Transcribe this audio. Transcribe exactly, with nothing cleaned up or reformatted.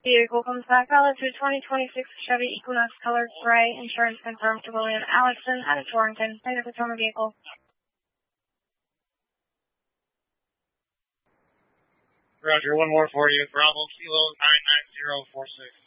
Vehicle comes back valid to twenty twenty-six Chevy Equinox colored gray. Insurance confirmed to William Allison out of Torrington. Pay the customer vehicle. Roger, one more for you. Bravo Kilo nine nine zero four six.